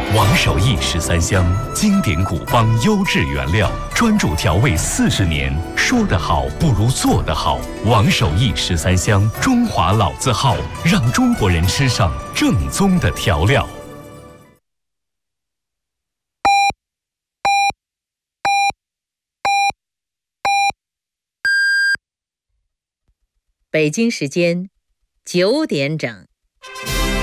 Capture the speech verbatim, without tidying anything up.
王守义十三香，经典古方优质原料，专注调味四十年，说得好不如做得好。王守义十三香，中华老字号，让中国人吃上正宗的调料。 北京时间九点整。